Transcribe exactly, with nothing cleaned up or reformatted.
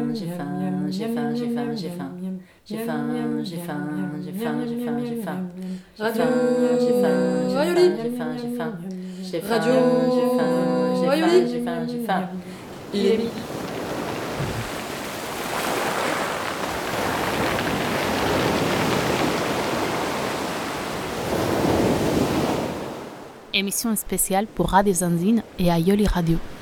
j'ai faim, j'ai faim, j'ai faim, j'ai faim. J'ai faim, j'ai faim, j'ai faim, j'ai faim, j'ai faim. Radio J'ai faim, Rayoli. j'ai faim, j'ai faim. J'ai faim, Radio j'ai faim, j'ai faim, Rayoli. j'ai faim, j'ai faim. Il est midi. Émission spéciale pour Radio Zanzine et Aioli Radio.